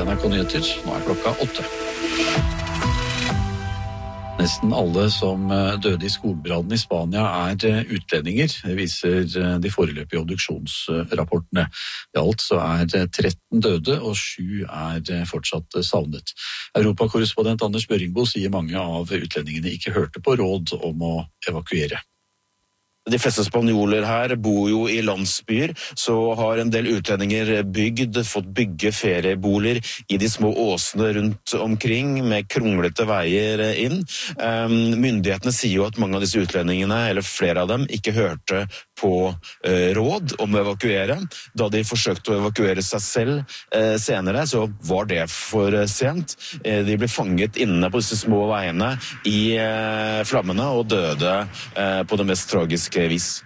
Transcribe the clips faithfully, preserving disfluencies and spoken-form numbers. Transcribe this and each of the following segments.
N R K Nyheter. Nå er klokka åtte. Nesten alle som døde i skogbrannen i Spania er utlendinger, det viser de foreløpige obduksjonsrapportene. I alt så er tretten døde, og sju er fortsatt savnet. Europakorrespondent Anders Børringbo sier mange av utlendingene ikke hørte på råd om å evakuere. De fleste spanjoler her bor jo i landsbyer, så har en del utlendinger bygd, fått bygge ferieboliger i de små åsene rundt omkring, med kronglete veier inn. Myndighetene sier jo at mange av disse utlendingene, eller flere av dem, ikke hørte på råd om å evakuere. Da de forsøkte å evakuere seg selv senere, så var det for sent. De ble fanget inne på disse små veiene i flammene og døde på det mest tragiske vis.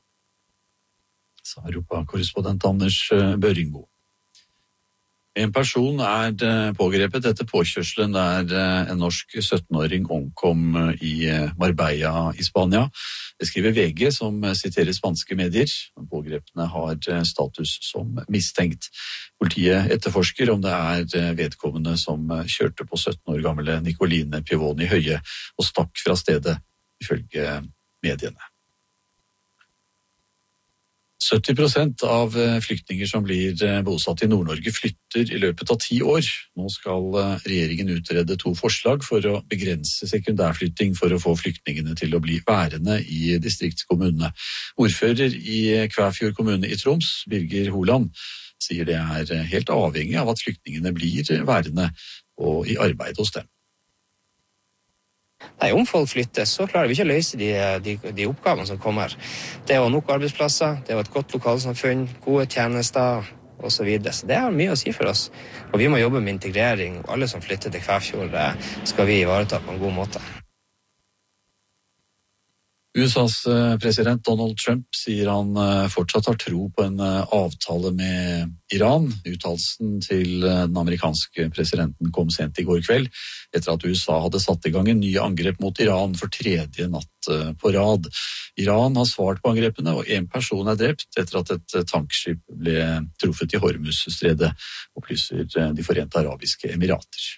Sa Europakorrespondent Anders Børringbo. En person er pågrepet etter påkjørselen der en norsk syttenåring omkom i Marbella i Spania. Det skriver V G, som siterer spanske medier. Pågrepene har status som mistenkt. Politiet etterforsker om det er vedkommende som kjørte på sytten år gamle Nicoline Pivoni Høie og stakk fra stedet, ifølge mediene. sytti prosent av flyktninger som blir bosatt i Nord-Norge flytter i løpet av ti år. Nå skal regjeringen utrede to forslag for å begrense sekundærflytting for å få flyktningene til å bli værende i distriktskommunene. Ordfører i Kvæfjord kommune i Troms, Birger Holand, sier det er helt avhengig av at flyktningene blir værende og i arbeid hos dem. Nei, om folk flytter, så klarer vi ikke å løse de, de, de oppgavene som kommer. Det er jo nok arbeidsplasser, det er jo et godt lokalsamfunn, gode tjenester og så videre. Så det har mye å si for oss. Og vi må jobbe med integrering. Alle som flytter til Kvæfjord skal vi ivareta på en god måte. U S A's president Donald Trump sier han fortsatt har tro på en avtale med Iran. Uttalelsen til den amerikanske presidenten kom sent i går kveld, etter at U S A hadde satt i gang en ny angrep mot Iran for tredje natt på rad. Iran har svart på angrepene, og en person er drept etter at et tankskip ble truffet i Hormuz-stredet, opplyser De forente arabiske emirater.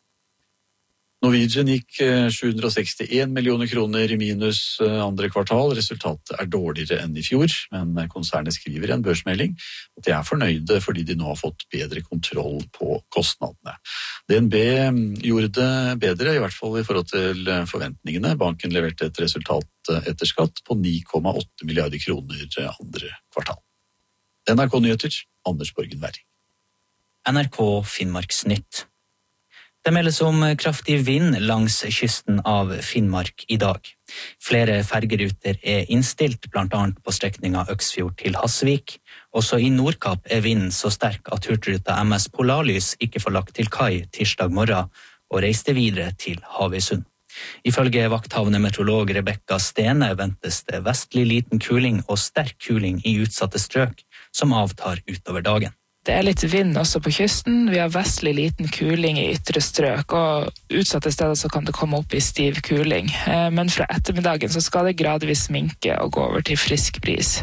Norwegian gikk sju hundre og sekstien millioner kroner i minus andre kvartal. Resultatet er dårligere enn i fjor, men konsernet skriver i en børsmelding at de er fornøyde fordi de nå har fått bedre kontroll på kostnadene. D N B gjorde det bedre, i hvert fall i forhold til forventningene. Banken leverte et resultat etter skatt på ni komma åtte milliarder kroner andre kvartal. N R K Nyheter, Anders Borgen Werring. N R K Finnmarksnytt. Det meldes om kraftig vind langs kysten av Finnmark i dag. Flere fergeruter er innstilt, blant annet på strekninga Øksfjord til Hasvik. Også i Nordkapp er vinden så sterk at hurtigruta M S Polarlys ikke får lagt til kai tirsdag morgen og reiste videre til Havøysund. Ifølge vakthavende meteorolog Rebekka Stene ventes det vestlig liten kuling og sterk kuling i utsatte strøk, som avtar utover dagen. Det er litt vind også på kysten. Vi har vestlig liten kuling i ytre strøk, og utsatte steder så kan det komme opp i stiv kuling. Men fra ettermiddagen så skal det gradvis minke og gå over til frisk bris.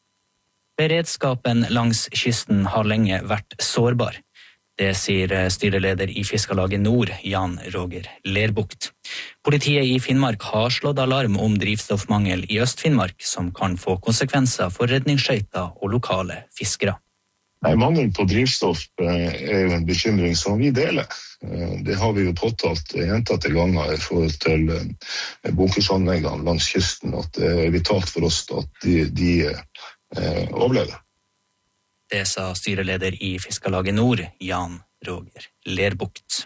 Beredskapen langs kysten har lenge vært sårbar. Det sier styreleder i Fiskarlaget Nord, Jan Roger Lerbukt. Politiet i Finnmark har slått alarm om drivstoffmangel i Øst-Finnmark, som kan få konsekvenser for redningsskøyter og lokale fiskere. Nei, mangel på drivstoff er jo en bekymring som vi deler. Det har vi jo påtalt gjentatte ganger i forhold til bunkersanleggene langs kysten, at det er vitalt for oss at de, de eh, overlever. Det sa styreleder i Fiskarlaget Nord, Jan Roger Lerbukt.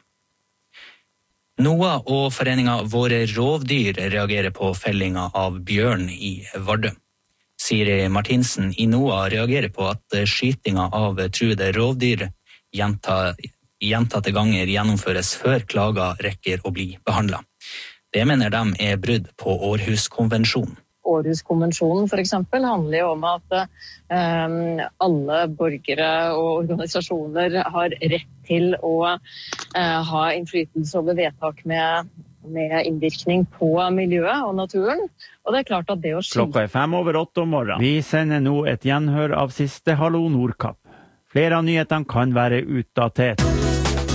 NOAH og foreninga Våre rovdyr reagerer på fellinga av bjørn i Vardø. Siri Martinsen i NOAH reagerer på at skytinga av truede rovdyr gjenta, gjentatte ganger gjennomføres før klager rekker å bli behandlet. Det mener de er brudd på Århuskonvensjonen. Århuskonvensjonen for eksempel handler jo om at eh, alle borgere og organisasjoner har rett til å eh, ha innflytelse over vedtak med med innvirkning på miljøet og naturen. Og det er klart at det å skyte... Klokka er fem over åtte om morgenen. Vi sender nå et gjenhør av siste Hallo Nordkapp. Flere av nyhetene kan være utdatert.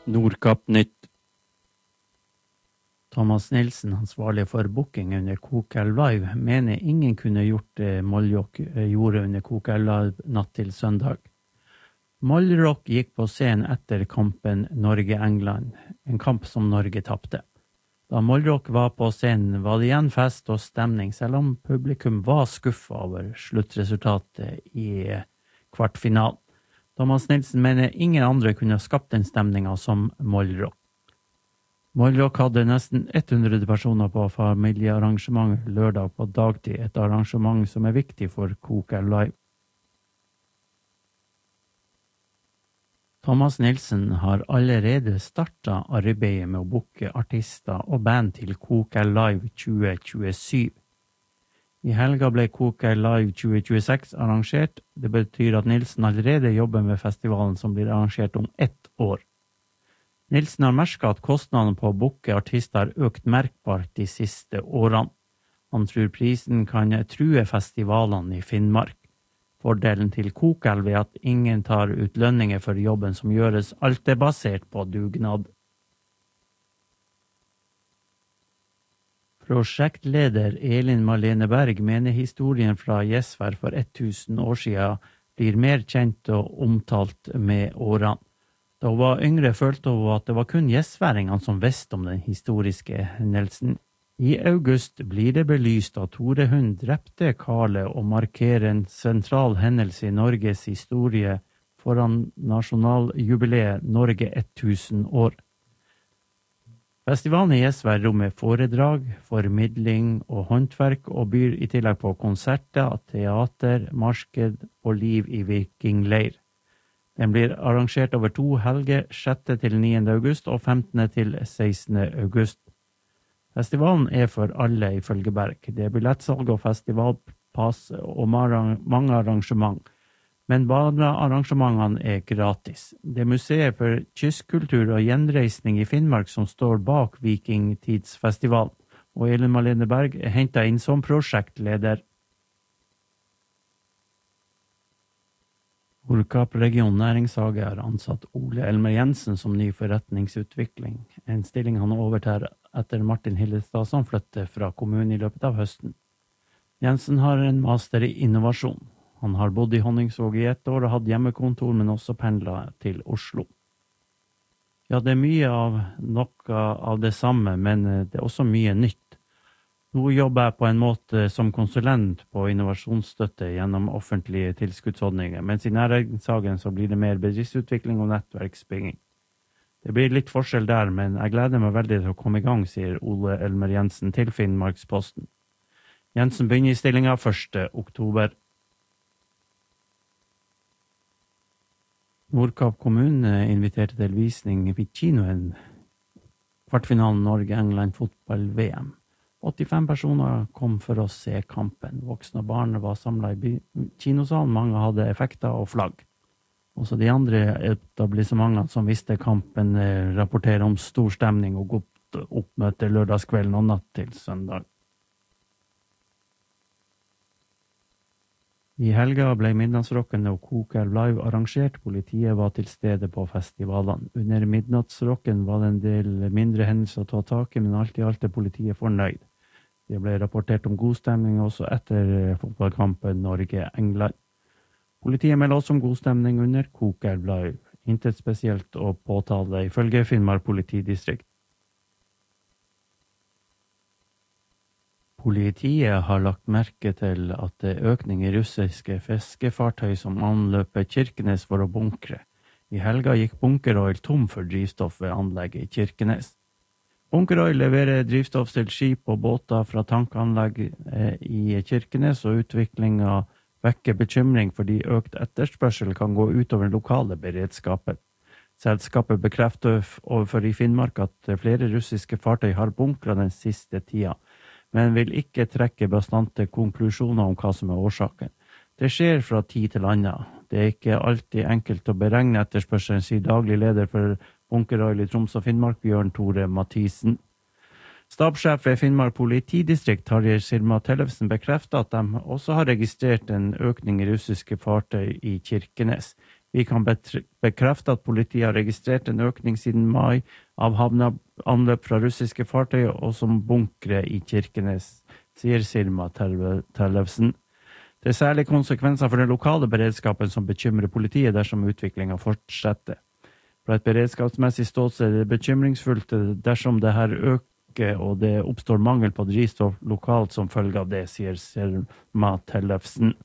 Nordkapp-nytt. Thomas Nilsen, ansvarlig for booking under Kokel Live, mener ingen kunne gjort det Mollrock gjorde under Kokel Live natt til søndag. Mollrock gikk på scenen etter kampen Norge-England, en kamp som Norge tappte. Da Mollrock var på scenen var det igjen fest og stemning, selv om publikum var skuffet over sluttresultatet i kvartfinalen. Thomas Nilsen mener ingen andre kunne skapt den stemningen som Mollrock. Mollrock hadde nesten hundre personer på familiearrangement lørdag på dagtid, et arrangement som er viktig for Kokel Live. Thomas Nilsen har allerede startet arbeidet med å booke artister og band til Kokel Live tjue tjuesju. I helga ble Kokel Live tjue tjueseks arrangert. Det betyr at Nilsen allerede jobber med festivalen som blir arrangert om ett år. Nilsen har merket at kostnadene på å booke artister har økt merkbart de siste årene. Han tror prisen kan true festivalene i Finnmark. Fordelen til Kokel ved at ingen tar ut lønninger for jobben som gjøres, alt er basert på dugnad. Prosjektleder Elin Marlene Berg mener historien fra Gjesvær for tusen år siden blir mer kjent og omtalt med årene. Da hun var yngre følte hun at det var kun gjesværingene som visste om den historiske hendelsen. I august blir det belyst at Tore Hund drepte Karle og markerer en sentral hendelse i Norges historie foran nasjonaljubileet Norge tusen år. Festivalen i Gjesvær rommer foredrag, formidling og håndverk og byr i tillegg på konserter, teater, marked og liv i vikingleir. Den blir arrangert over to helger, sjette til niende august og femtende til sekstende august. Festivalen er for alle ifølge Berg. Det er billettsalg og festivalpass og mange arrangement. Men bare arrangementene er gratis. Det er Museet for kystkultur og gjenreisning i Finnmark som står bak Vikingtidsfestivalen, og Elin Marlene Berg er hentet inn som prosjektleder. Nordkapp region næringshage har ansatt Ole Elmer Jensen som ny forretningsutvikling, en stilling han overtar etter Martin Hillestad som flytter fra kommunen i løpet av høsten. Jensen har en master i innovasjon. Han har bodd i Honningsvåg i ett år og hatt hjemmekontor, men også pendlet til Oslo. Ja, det er mye av noe av det samme, men det er også mye nytt. Nå jobber jeg på en måte som konsulent på innovasjonsstøtte gjennom offentlige tilskuddsordninger, mens i næringshagen så blir det mer bedriftsutvikling og nettverksbygging. Det blir litt forskjell der, men jeg gleder meg veldig til å komme i gang, sier Ole Elmer Jensen til Finnmarksposten. Jensen begynner i stillingen første oktober. Nordkapp kommune inviterte til visning i kinoen kvartfinalen Norge-England fotball-V M. åttifem personer kom for å se kampen. Voksne og barn var samlet i kinosalen, mange hadde effekter og flagg. Også de andre etablissementene som visste kampen rapporterer om stor stemning og godt oppmøte lørdagskvelden og natt til søndag. I helga ble Midnattsrocken og Kokel Live arrangert. Politiet var til stede på festivalene. Under Midnattsrocken var det en del mindre hendelser å ta tak i, men alt i alt er politiet fornøyd. Det ble rapportert om god stemning også etter fotballkampen Norge-England. Politiet melder også om god stemning under Kokel Live. Intet spesielt å påtale ifølge Finnmark politidistrikt. Politiet har lagt merke til at det er økning i russiske fiskefartøy som anløper Kirkenes for å bunkre. I helga gikk Bunkeroil tom for drivstoff ved anlegget i Kirkenes. Bunkeroil leverer drivstoff til skip og båter fra tankanlegg i Kirkenes, og utviklinga vekker bekymring fordi økt etterspørsel kan gå utover lokale beredskapet. Selskapet bekrefter overfor i Finnmark at flere russiske fartøy har bunkret den siste tida, men vil ikke trekke bastante konklusjoner om hva som er årsaken. Det skjer fra tid til annen. Det er ikke alltid enkelt å beregne etterspørselen, sier daglig leder for Bunkeroil i Troms og Finnmark, Bjørn Tore Mathisen. Stabssjef ved Finnmark politidistrikt, Tarjei Sirma Tellefsen, bekrefter at de også har registrert en økning i russiske fartøy i Kirkenes. Vi kan bekrefte at politiet har registrert en økning siden mai av havneanløp fra russiske fartøy og som bunkre i Kirkenes, sier Sirma Tellefsen. Det er særlig konsekvenser for den lokale beredskapen som bekymrer politiet dersom utviklingen fortsetter. Fra et beredskapsmessig ståsted er det bekymringsfullt dersom det her øker og det oppstår mangel på drivstoff lokalt som følge av det, sier Sirma Tellefsen.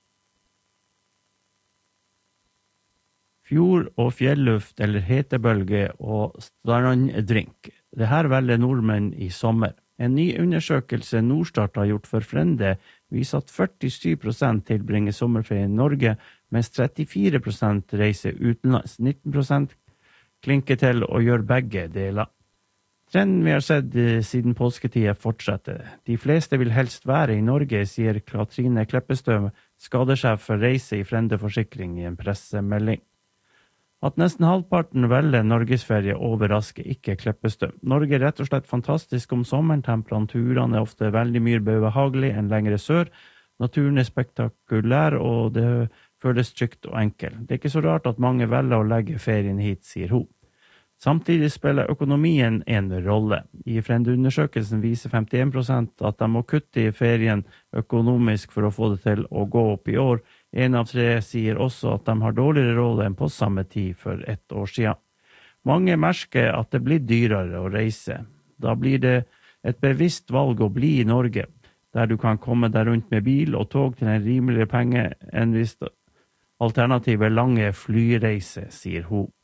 Fjord- og fjelluft eller hetebølge og stranddrink. Det her velger nordmenn i sommer. En ny undersøkelse Norstart har gjort for Frende viser at førtisju prosent tilbringer sommerferie i Norge, mens trettifire prosent reiser utenlands. nitten prosent klinker til å gjøre begge deler. Trenden vi har sett siden påsketida fortsetter. De fleste vil helst være i Norge, sier Katrine Kleppestø, skadesjef for reise i Frende Forsikring i en pressemelding. At nesten halvparten velger norgesferie overrasker ikke Kleppestø. Norge er rett og slett fantastisk om sommeren, temperaturene er ofte veldig mye behagelig enn lengre sør, naturen er spektakulær og det føles trygt og enkelt. Det er ikke så rart at mange velger å legge ferien hit, sier hun. Samtidig spiller økonomien en rolle. I Frende-undersøkelsen viser femtien prosent at de må kutte i ferien økonomisk for å få det til å gå opp i år. En av tre sier også at de har dårligere råd enn på samme tid for ett år siden. Mange merker at det blir dyrere å reise. Da blir det et bevisst valg å bli i Norge, der du kan komme deg rundt med bil og tog til en rimeligere penge enn hvis alternativet lange flyreise, sier hun.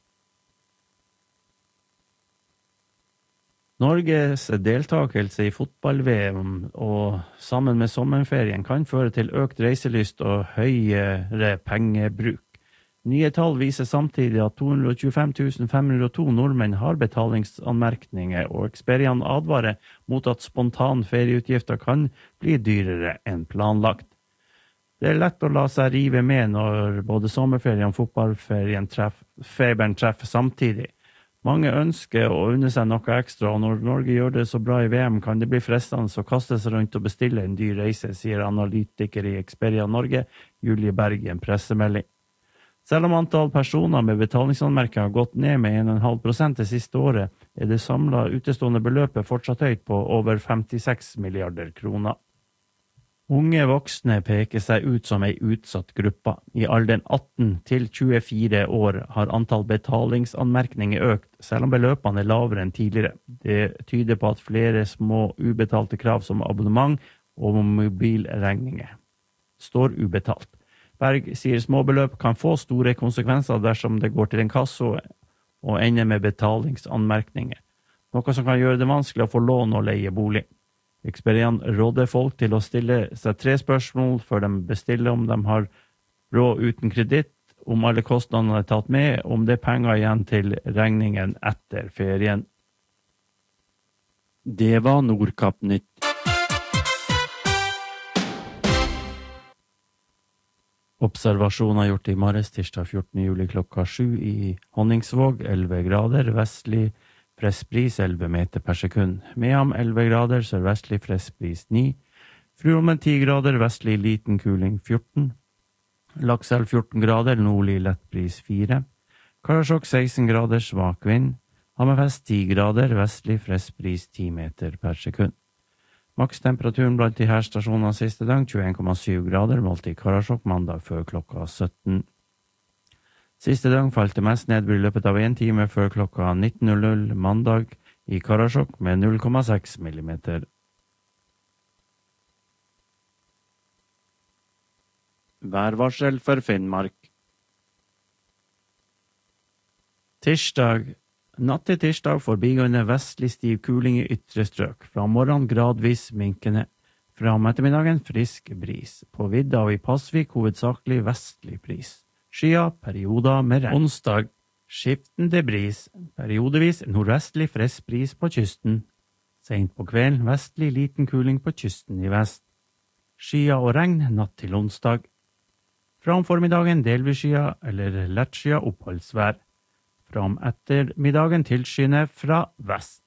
Norges deltakelse i fotball-V M og sammen med sommerferien kan føre til økt reiselyst og høyere pengebruk. Nye tall viser samtidig at to hundre og tjuefem tusen fem hundre og to nordmenn har betalingsanmerkninger, og Experian advarer mot at spontan ferieutgifter kan bli dyrere enn planlagt. Det er lett å la seg rive med når både sommerferien og fotballferien treff, feberen treffer samtidig. Mange ønsker å unne seg noe ekstra, og når Norge gjør det så bra i V M, kan det bli fristende å kaste seg rundt og bestille en dyr reise, sier analytiker i Experian Norge, Julie Berg, i en pressemelding. Selv om antall personer med betalingsanmerkninger har gått ned med en komma fem prosent det siste året, er det samlede utestående beløpet fortsatt høyt på over femtiseks milliarder kroner. Unge voksne peker seg ut som en utsatt gruppe. I alderen atten til tjuefire år har antall betalingsanmerkninger økt, selv om beløpene er lavere enn tidligere. Det tyder på at flere små ubetalte krav som abonnement og mobilregninger står ubetalt. Berg sier småbeløp kan få store konsekvenser dersom det går til en kasso og ender med betalingsanmerkninger, noe som kan gjøre det vanskelig å få lån og leie bolig. Experian råder folk til å stille seg tre spørsmål før de bestiller om de har råd uten kreditt, om alle kostnadene er tatt med, om det er penger igjen til regningen etter ferien. Det var Nordkapp Nytt. Observasjoner gjort i morges, tirsdag fjortende juli klokka sju i Honningsvåg, elleve grader, vestlig pressbris elleve meter per sekund. Mehamn elleve grader, sørvestlig pressbris ni. Fruen ti grader, vestlig liten kuling fjorten. Lakselv fjorten grader, nordlig lettbris fire. Karasjok seksten grader, svak vind. Hammerfest ti grader, vestlig pressbris ti meter per sekund. Makstemperaturen blant de her stasjonene siste dag, tjueen komma syv grader, målt i Karasjok mandag før klokka sytten. Siste dag falt det mest nedbør i løpet av en time før klokka nitten null null mandag i Karasjok med null komma seks millimeter. Værvarsel for Finnmark. Tirsdag. Natt til tirsdag forbigående vestlig stiv kuling i ytre strøk. Fra morgen gradvis minkende. Fra om ettermiddagen frisk bris. På vidda og i Pasvik hovedsakelig vestlig bris. Skya, perioder med regn. Onsdag, skiftende bris, periodevis nordvestlig frisk bris på kysten. Sent på kvelden, vestlig liten kuling på kysten i vest. Skya og regn natt til onsdag. Fra om formiddagen delvis skya eller lett skya oppholdsvær. Fra om ettermiddagen tilskyende fra vest.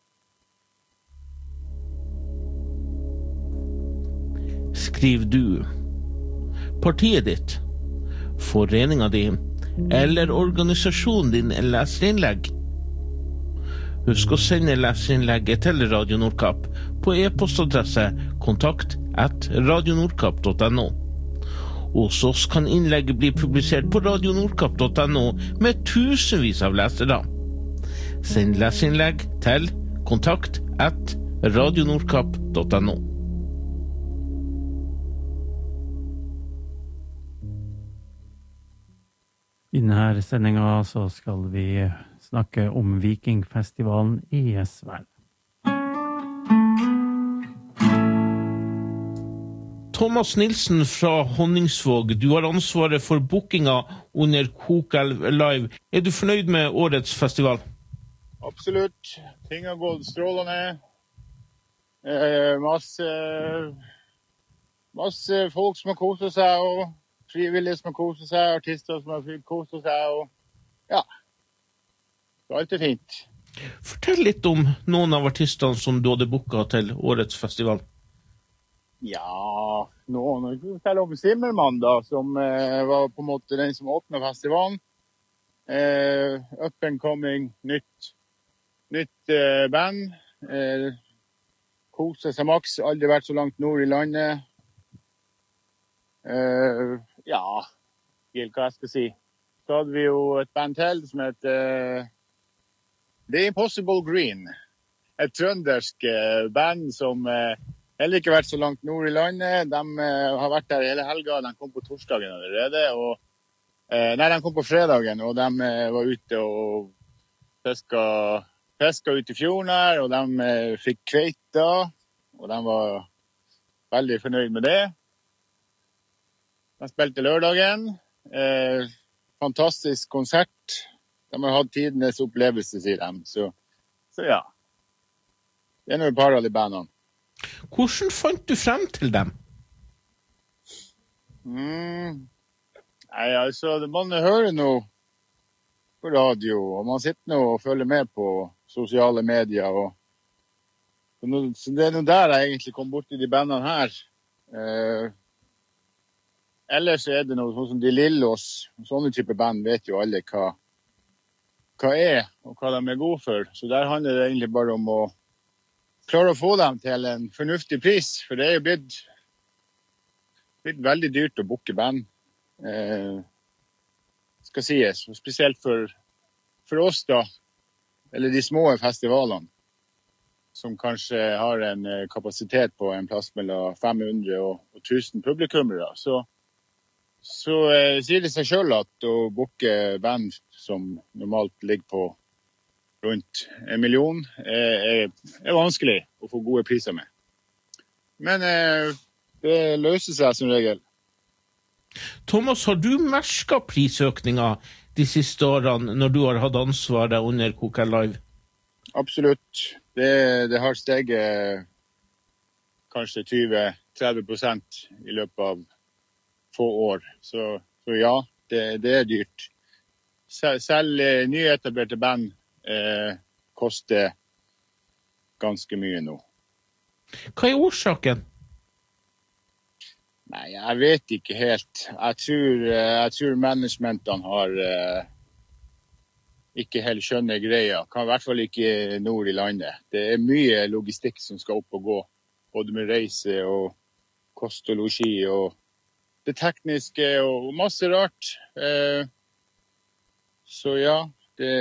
Skriv du. Partiet ditt. Foreninga di eller organisasjonen din leserinnlegg? Husk å sende leserinnlegget til Radio Nordkapp på e-postadresse kontakt at radionordkapp punktum no. Hos oss kan innlegget bli publisert på radionordkapp punktum no med tusenvis av lesere. Send leserinnlegg til kontakt at radionordkapp punktum no. I denne sendingen så skal vi snakke om Vikingfestivalen i Sverige. Thomas Nilsen fra Honningsvåg, du har ansvaret for bookinga under Kokelv Live. Er du fornøyd med årets festival? Absolutt. Ting har gått strålende. Eh, masse, masse folk som har koset seg, og frivillige som har koset seg, artister som har koset seg, og ja, så alt er fint. Fortell litt om noen av artistene som du hadde booket til årets festival. Ja, noen kan vi fortelle om Zimmermann da, som eh, var på en måte den som åpnet festivalen. Eh, up and coming, nytt, nytt eh, band. Eh, Kose seg maks, aldri vært så langt nord i landet. Eh, ja, helt hva jeg skal si. Så hadde vi jo et band til som heter uh, The Impossible Green. Et trøndersk uh, band som uh, heller ikke vært så langt nord i landet. De uh, har vært der hele helga. De kom på torsdagen allerede. Og, uh, nei, de kom på fredagen, og de uh, var ute og fiska, fiska ut i fjorden her, og de uh, fikk kveita, og de var veldig fornøyd med det. De spilte lørdagen. Eh, fantastisk konsert. De har hatt tidenes opplevelse, sier de. Så, så ja. Det er noe par av de bandene. Hvordan fant du frem til dem? Mm. Nei, altså, man hører noe på radio, og man sitter nå og følger med på sosiale medier. Og, så det er noe der jeg egentlig kom bort i de bandene her. Eh, Ellers er det noe sånn som de Lillås, sånne type band vet jo alle hva, hva er og hva de er gode for. Så der handler det egentlig bare om å klare å få dem til en fornuftig pris, for det er jo blitt, blitt veldig dyrt å booke band, eh, skal sies. Spesielt for, for oss da, eller de små festivalene, som kanskje har en kapasitet på en plass mellom fem hundre og, og tusen publikummere. Så Så eh, sier det seg selv at å booke band som normalt ligger på rundt en million eh, er, er vanskelig å få gode priser med. Men eh, det løser seg som regel. Thomas, har du merket prisøkninger de siste årene når du har hatt ansvaret under Kokelv Live? Absolutt. Det, det har steget kanskje tjue til tretti prosent i løpet av få år. Så, så ja, det, det er dyrt. Selv, selv eh, nyetablerte band eh, koster ganske mye nå. Hva er årsaken? Nei, jeg vet ikke helt. Jeg tror, jeg tror managementene har eh, ikke helt skjønne greia. Kan i hvert fall ikke nord i landet. Det er mye logistikk som skal opp og gå. Både med reise og kost og logi og det tekniske og masse rart. Eh, så ja, det,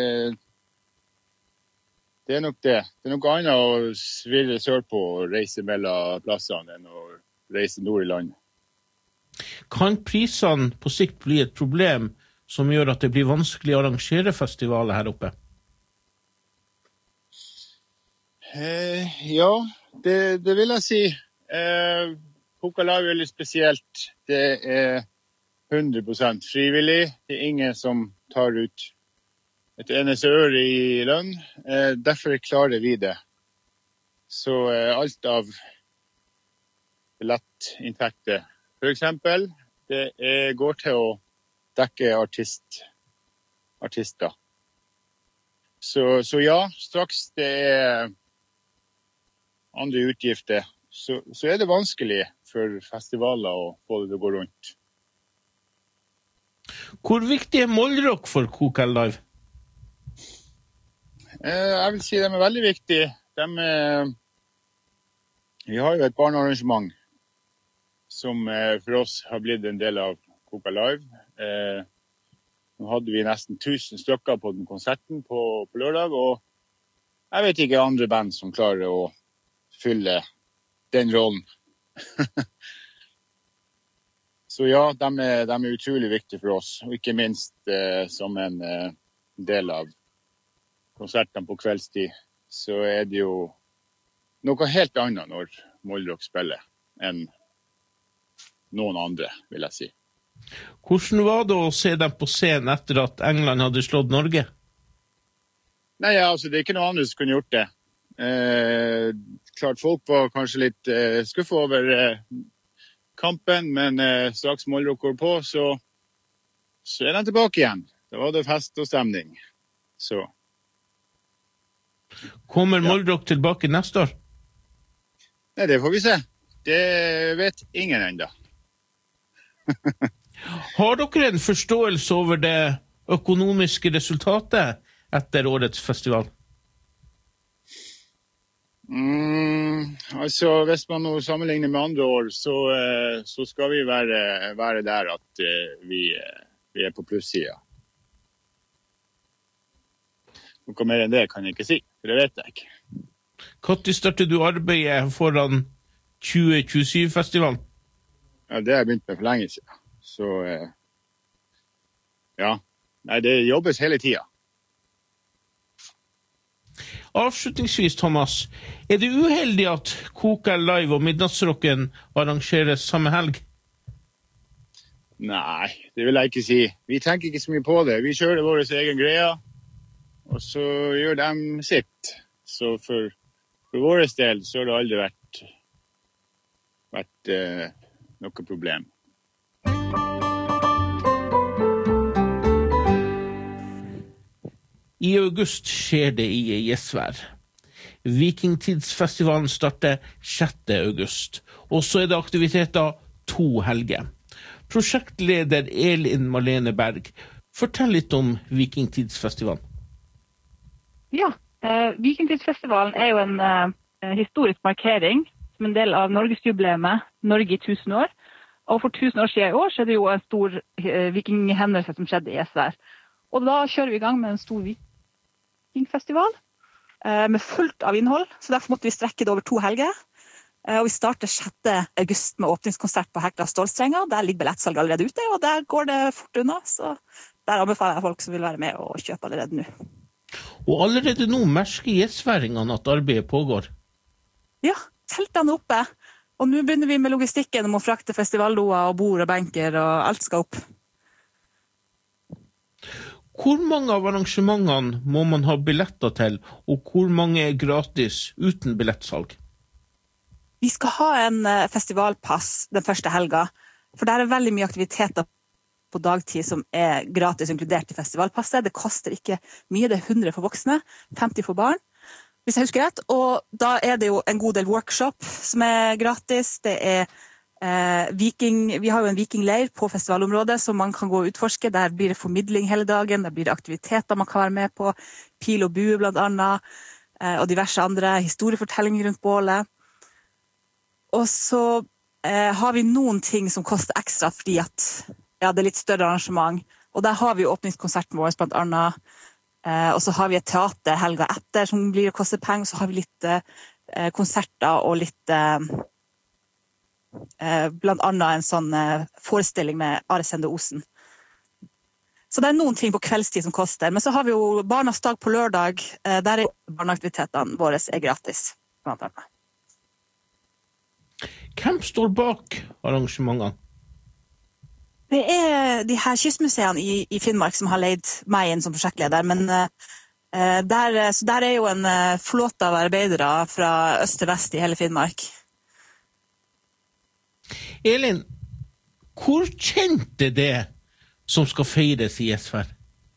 det er nok det. Det er noe annet å svirre sør på og reise mellom plassene enn å reise nord i landet. Kan prisene på sikt bli et problem som gjør at det blir vanskelig å arrangere festivaler her oppe? Eh, ja, det, det vil jeg si. Eh, Kokelv Live er litt spesielt. Det er hundre prosent frivillig. Det er ingen som tar ut et eneste øre i lønn. Eh, derfor klarer vi det. Så eh, alt av billettinntekter, for eksempel, det er, går til å dekke artist, artister. Så, så ja, straks det er andre utgifter, så, så er det vanskelig for festivaler å få det til å gå rundt. Hvor viktig er Mollrock for Kokeld Live? Eh, jeg vil si de er veldig viktige. De, eh, vi har jo et barnearrangement som eh, for oss har blitt en del av Kokeld Live. Eh, nå hadde vi nesten tusen stykker på den konserten på, på lørdag, og jeg vet ikke andre band som klarer å fylle den rollen. Så ja, de er, de er utrolig viktige for oss, og ikke minst eh, som en eh, del av konsertene på kveldstid, så er det jo noe helt annet når Mollrock spiller enn noen andre, vil jeg si. Hvordan var det å se dem på scenen etter at England hadde slått Norge? Nei, ja, altså, det er ikke noe andre som kunne gjort det. Eh, klart folk var kanskje litt eh, skuffet over eh, kampen, men eh, straks Mollrock går på, så, så er de tilbake igjen. Da var det fest og stemning. Så. Kommer Mollrock ja. tilbake neste år? Nei, det får vi se. Det vet ingen enda. Har dere en forståelse over det økonomiske resultatet etter årets festival? Mm, altså, hvis man nå sammenligner med andre år, så, eh, så skal vi være, være der at eh, vi, eh, vi er på plussida. Noe mer enn det kan jeg ikke si, for det vet jeg ikke. Når startet du arbeidet foran tjue tjuesju-festivalen? Ja, det har jeg begynt med for lenge siden. Så, eh, ja, nei, det jobbes hele tiden. Avslutningsvis, Thomas, er det uheldig at Kokeld Live og Midnattsrocken arrangeres samme helg? Nei, det vil jeg ikke si. Vi tenker ikke så mye på det. Vi kjører vår egen greie, og så gjør de sitt. Så for, for vår del så har det aldri vært, vært eh, noe problem. I august skjer det i Gjesvær. Vikingtidsfestivalen starter sjette august, og så er det aktiviteter to helger. Prosjektleder Elin Malene Berg, fortell litt om Vikingtidsfestivalen. Ja, eh, Vikingtidsfestivalen er jo en eh, historisk markering som en del av Norgesjubileet Norge i tusen år. Og for tusen år siden i år så er det jo en stor eh, vikinghendelse som skjedde i Gjesvær. Og da kjører vi i gang med en stor vikingfestival eh, med fullt av innhold, så derfor måtte vi strekke det over to helger. Eh, og vi starter sjette august med åpningskonsert på Hekla Stålstrenger. Der ligger billettsalg allerede ute, og der går det fort unna, så der anbefaler jeg folk som vil være med og kjøpe allerede nå. Og allerede nå merker gjesværingene at arbeidet pågår? Ja, teltene er oppe, og nå begynner vi med logistikken om å frakte festivaldoer og bord og benker, og alt skal opp. Hvor mange av arrangementene må man ha billetter til, og hvor mange er gratis uten billettsalg? Vi skal ha en festivalpass den første helga, for der er veldig mye aktiviteter på dagtid som er gratis inkludert i festivalpasset. Det koster ikke mye, det er hundre for voksne, femti for barn, hvis jeg husker rett. Og da er det jo en god del workshop som er gratis. Det er eh, viking, vi har jo en vikingleir på festivalområdet som man kan gå og utforske. Der blir det formidling hele dagen, der blir det aktiviteter man kan være med på, pil og bue blant annet, eh, og diverse andre historiefortellinger rundt bålet. Og så eh, har vi noen ting som koster ekstra fordi at ja, det er litt større arrangement. Og der har vi jo åpningskonserten vår blant annet. Eh, og så har vi et teater helga etter som blir å koste penger. Så har vi litt eh, konserter og litt eh, blant annet en sånn eh, forestilling med Are Sende Osen. Så det er noen ting på kveldstid som koster. Men så har vi jo Barnas dag på lørdag. Eh, der er barneaktivitetene våre er gratis, blant annet. Hvem står bak arrangementene? Det er de her kystmuseene i, i Finnmark som har leid meg inn som prosjektleder, men uh, der, så der er jo en uh, flåte av arbeidere fra øst til vest i hele Finnmark. Elin, hvor kjent er det som skal feires i Gjesvær?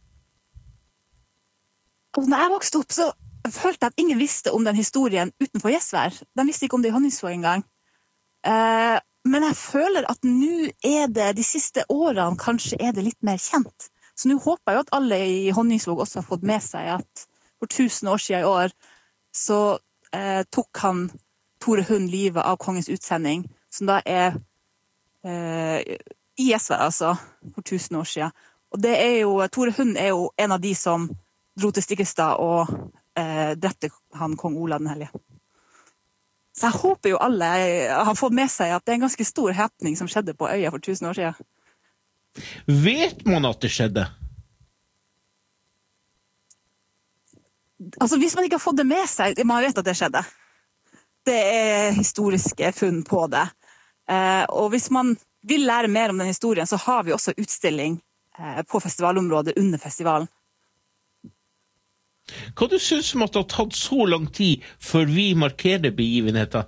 Når jeg vokste opp, så følte jeg at ingen visste om den historien utenfor Gjesvær. De visste ikke om det i Honningsvåg engang. Uh, men jeg føler at nå er det, de siste årene kanskje er det litt mer kjent. Så nå håper jeg jo at alle i Honningsvåg også har fått med seg at for tusen år siden i år så eh, tok han Tore Hund livet av kongens utsending, som da er eh, i Gjesvær, altså, for tusen år siden. Og det er jo, Tore Hund er jo en av de som dro til Stiklestad og eh, drepte han kong Olav den Hellige. Så jeg håper jo alle har fått med seg at det er en ganske stor happening som skjedde på øya for tusen år siden. Vet man at det skjedde? Altså, hvis man ikke har fått det med seg, man vet at det skjedde. Det er historiske funn på det. Eh, og hvis man vil lære mer om den historien, så har vi også utstilling eh, på festivalområdet under festivalen. Hva du synes om at det har tatt så lang tid før vi markerer begivenheter?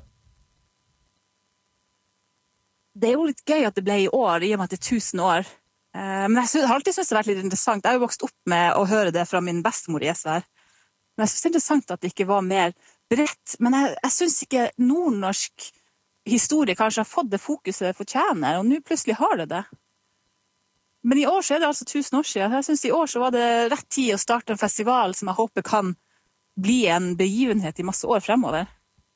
Det er jo litt gøy at det ble i år, i og med at det er tusen år. Eh, men jeg, synes, jeg har alltid syntes det har vært litt interessant. Jeg har jo vokst opp med å høre det fra min bestemor i Gjesvær. Men jeg synes det er interessant at det ikke var mer bredt. Men jeg, jeg synes ikke nordnorsk historie kanskje har fått det fokuset det fortjener, og nå plutselig har det det. Men i år så er det altså tusen år siden. Jeg synes i år så var det rett tid å starte en festival som jeg håper kan bli en begivenhet i masse år fremover.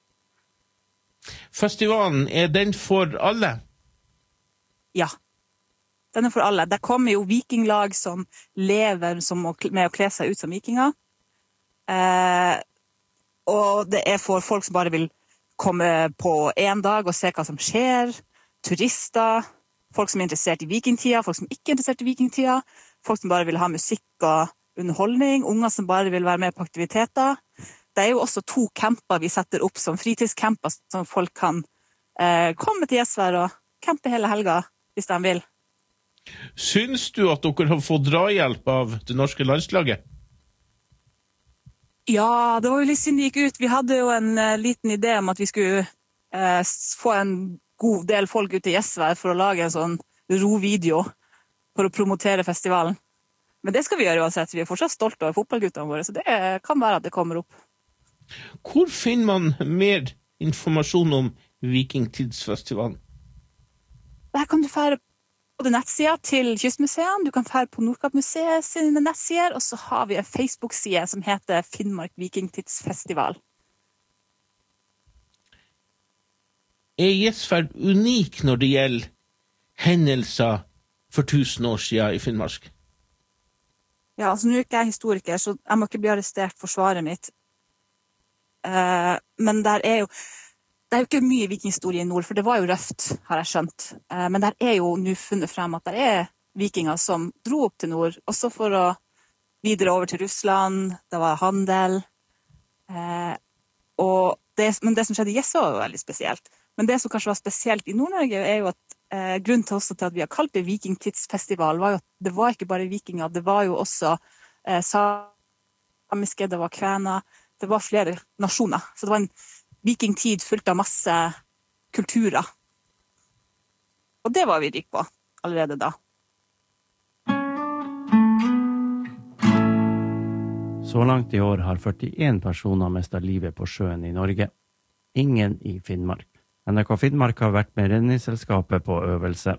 Festivalen, er den for alle? Ja, den er for alle. Der kommer jo vikinglag som lever som å, med å kle seg ut som vikinger. Eh, og det er for folk som bare vil komme på en dag og se hva som skjer. Turister, folk som er interessert i vikingtida, folk som ikke er interessert i vikingtida, folk som bare vil ha musikk og underholdning, unger som bare vil være med på aktiviteter. Det er jo også to camper vi setter opp som fritidscamper, som folk kan eh, komme til Gjesvær og campe hele helga, hvis de vil. Syns du at dere har fått drahjelp av det norske landslaget? Ja, det var jo litt siden det gikk ut. Vi hadde jo en uh, liten idé om at vi skulle uh, få en god del folk ut i Gjesvær for å lage en sånn rovideo for å promotere festivalen. Men det skal vi gjøre uansett. Vi er fortsatt stolte av fotballguttene våre, så det kan være at det kommer opp. Hvor finner man mer informasjon om Vikingtidsfestivalen? Der kan du fære på det nettsida til Kystmuseet, du kan fære på Nordkappmuseet sine nettsider, og så har vi en Facebook-side som heter Finnmark Vikingtidsfestival. Er Gjesvær unik når det gjelder hendelser for tusen år siden i Finnmark? Ja, altså nå er ikke jeg historiker, så jeg må ikke bli arrestert for svaret mitt. Uh, men der er jo, det er jo ikke mye vikinghistorie i nord, for det var jo røft, har jeg skjønt. Uh, men der er jo nå funnet frem at der er vikinger som dro opp til nord, også for å videre over til Russland, det var handel. Uh, og det, men det som skjedde i Gjesvær var veldig spesielt. Men det som kanskje var spesielt i Nord-Norge er jo at eh, grunnen til, også til at vi har kalt det vikingtidsfestival var jo at det var ikke bare vikinger, det var jo også eh, samiske, det var kvener, det var flere nasjoner. Så det var en vikingtid fullt av masse kulturer. Og det var vi rik på allerede da. Så langt i år har førtien personer mistet livet på sjøen i Norge. Ingen i Finnmark. N R K Finnmark har vært med redningsselskapet på øvelse.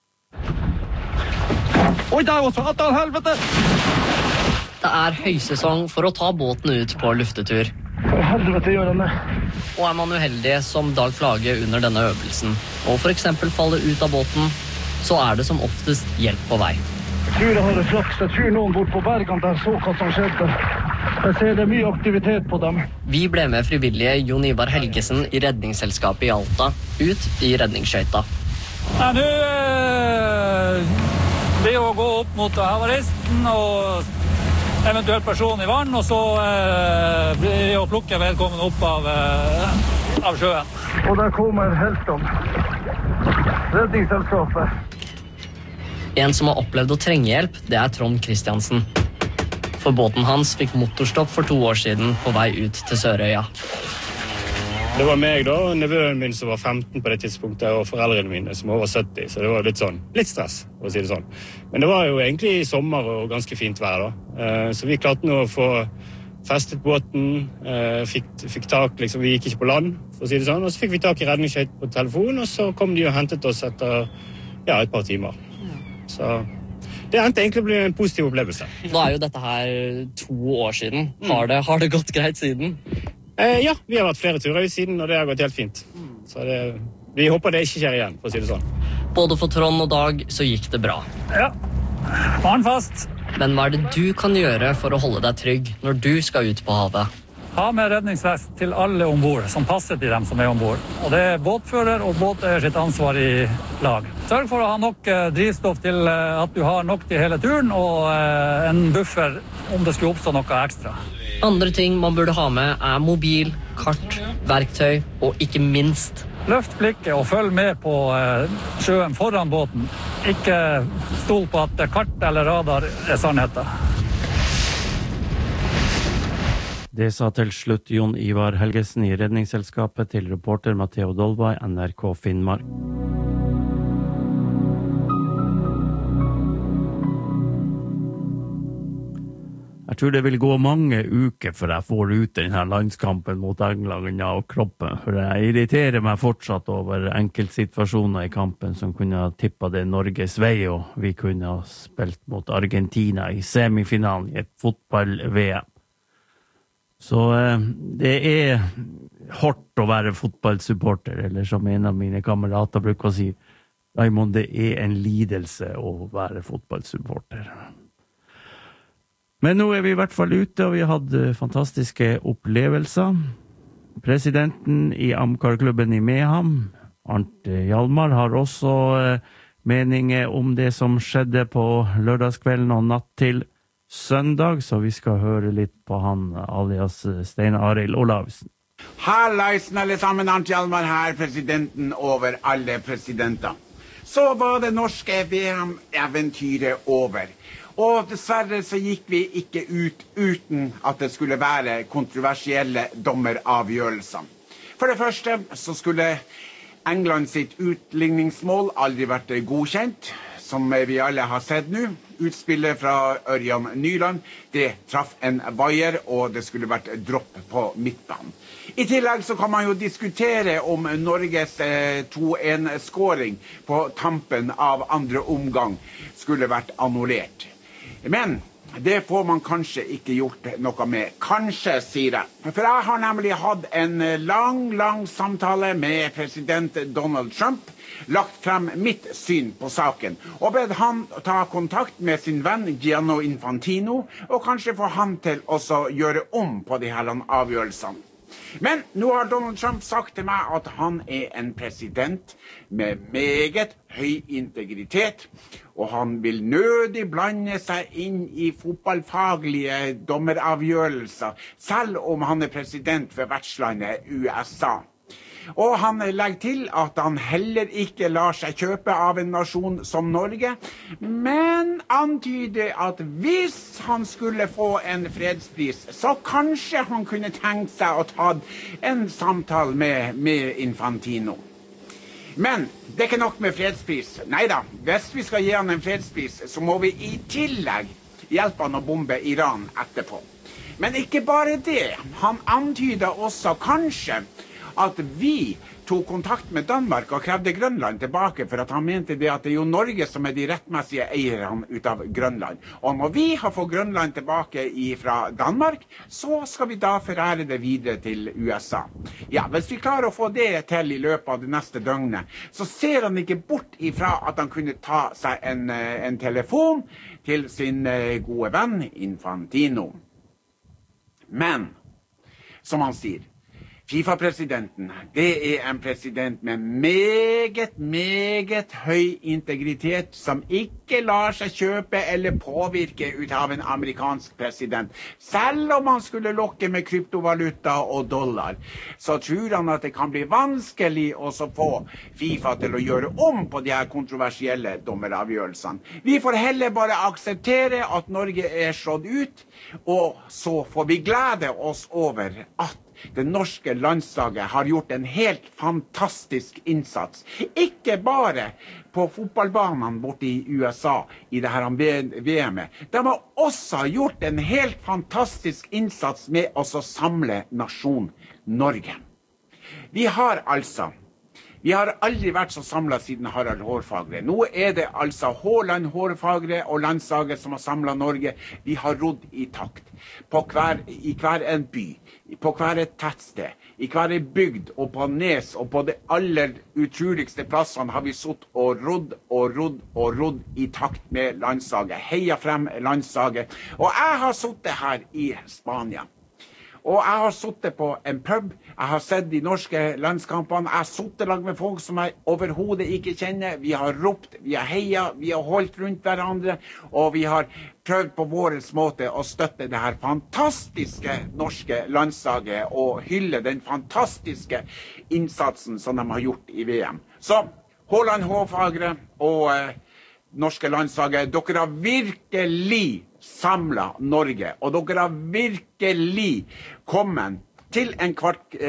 Oi, der var satan, helvete! Det er høysesong for å ta båten ut på luftetur. For helvete gjør han det. Og er man uheldig som Dag Flage under denne øvelsen, og for eksempel faller ut av båten, så er det som oftest hjelp på vei. Jeg tror jeg har det flaks. Jeg tror noen bort på bergene der så hva som skjedde. Jeg ser det er mye aktivitet på dem. Vi ble med frivillige Jon Ivar Helgesen i redningsselskapet i Alta ut i redningsskøyta. Ja, nå øh, det å gå opp mot havaristen og eventuelt person i vann, og så øh, blir det å plukke vedkommende opp av, øh, av sjøen. Og der kommer heltene. Redningsselskapet. En som har opplevd å trenge hjelp, det er Trond Kristiansen. For båten hans fikk motorstopp for to år siden på vei ut til Sørøya. Det var meg da, og nevøen min som var femten på det tidspunktet, og foreldrene mine som var over sytti, så det var litt sånn, litt stress, å si det sånn. Men det var jo egentlig i sommer og ganske fint vær da, så vi klarte nå å få festet båten, eh, fikk, fikk tak, liksom, vi gikk ikke på land, for å si det sånn, og så fikk vi tak i redningsskøyter på telefon, og så kom de og hentet oss etter ja, et par timer. Så det endte egentlig å bli en positiv opplevelse. Nå er jo dette her to år siden. Har det, har det gått greit siden? Eh, ja, vi har vært flere turer siden, og det har gått helt fint. Så det, vi håper det ikke skjer igjen, for å si det sånn. Både for Trond og Dag så gikk det bra. Ja, barn fast. Men hva er det du kan gjøre for å holde deg trygg når du skal ut på havet? Ha med redningsvest til alle ombord, som passer til dem som er ombord. Og det er båtfører og båteier sitt ansvar i lag. Sørg for å ha nok drivstoff til at du har nok til hele turen, og en buffer om det skulle oppstå noe ekstra. Andre ting man burde ha med er mobil, kart, verktøy og ikke minst løft blikket og følg med på sjøen foran båten. Ikke stol på at kart eller radar er sannheten. Det sa til slutt Jon Ivar Helgesen i Redningsselskapet til reporter Matteo Dolva i N R K Finnmark. Jeg tror det vil gå mange uker før jeg får ut denne landskampen mot England av kroppen, for jeg irriterer meg fortsatt over enkeltsituasjoner i kampen som kunne ha tippet det Norges vei, og vi kunne ha spilt mot Argentina i semifinalen i et fotball-V M. Så eh, det er hardt å være fotballsupporter, eller som en av mine kamerater bruker å si, Raimond, det er en lidelse å være fotballsupporter. Men nå er vi i hvert fall ute, og vi har hatt fantastiske opplevelser. Presidenten i Amcar-klubben i Meham, Arnt Hjalmar, har også eh, meninger om det som skjedde på lørdagskvelden og natt til søndag, så vi skal høre litt på han, alias Stein Arild Olavsen. Hallaisen alle sammen, Arnt Hjalmar her, presidenten over alle presidenter. Så var det norske V M-eventyret over. Og dessverre så gikk vi ikke ut uten at det skulle være kontroversielle dommeravgjørelser. For det første så skulle England sitt utligningsmål aldri vært godkjent, som vi alle har sett nå. Utspillet fra Ørjan Nyland, det traff en vaier, og det skulle vært dropp på midtbanen. I tillegg så kan man jo diskutere om Norges eh, to en-skåring på tampen av andre omgang skulle vært annullert. Men det får man kanskje ikke gjort noe med. Kanskje, sier jeg. For jeg har nemlig hatt en lang, lang samtale med president Donald Trump, lagt frem mitt syn på saken, og bedt han ta kontakt med sin venn Gianni Infantino, og kanskje få han til å gjøre om på de her avgjørelsene. Men nå har Donald Trump sagt til meg at han er en president med meget høy integritet, og han vil nødig blande seg inn i fotballfaglige dommeravgjørelser, selv om han er president for vertslandet U S A. Og han legger til at han heller ikke lar seg kjøpe av en nasjon som Norge, men antyder at hvis han skulle få en fredspris, så kanskje han kunne tenkt seg å ta en samtale med, med Infantino. Men det er ikke nok med fredspris. Neida, hvis vi skal gi han en fredspris, så må vi i tillegg hjelpe han å bombe Iran etterpå. Men ikke bare det. Han antyder også kanskje at vi tok kontakt med Danmark og krevde Grønland tilbake, for at han mente det at det er jo Norge som er de rettmessige eierne ut av Grønland. Og når vi har fått Grønland tilbake fra Danmark, så skal vi da forære det videre til U S A. Ja, hvis vi klarer å få det til i løpet av det neste døgnet, så ser han ikke bort ifra at han kunne ta seg en, en telefon til sin gode venn Infantino. Men, som han sier, FIFA-presidenten, det er en president med meget, meget høy integritet som ikke lar seg kjøpe eller påvirke ut av en amerikansk president. Selv om han skulle lokke med kryptovaluta og dollar, så tror han at det kan bli vanskelig å få FIFA til å gjøre om på de her kontroversielle dommeravgjørelsene. Vi får heller bare akseptere at Norge er slått ut, og så får vi glede oss over at det norske landslaget har gjort en helt fantastisk innsats. Ikke bare på fotballbanene borte i U S A i det her V M-et. De har også gjort en helt fantastisk innsats med å samle nasjon Norge. Vi har altså Vi har aldri vært så samlet siden Harald Hårfagre. Nå er det altså Håland Hårfagre og landslaget som har samlet Norge. Vi har rodd i takt. På hver, I hver en by, på hver et tettsted, i hver en bygd og på nes og på de aller utroligste plassene har vi sutt og rodd og rodd og rodd i takt med landslaget. Heia frem landslaget. Og jeg har suttet her i Spania. Og jeg har suttet på en pub, jeg har sett de norske landskampene, jeg har suttet lag med folk som jeg overhodet ikke kjenner, vi har ropt, vi har heia, vi har holdt rundt hverandre, og vi har prøvd på vår måte å støtte det her fantastiske norske landslaget og hylle den fantastiske innsatsen som de har gjort i V M. Så Håland Hårfagre og eh, norske landslaget, dere har virkelig samlet Norge, og dere har virkelig kommet til en kvart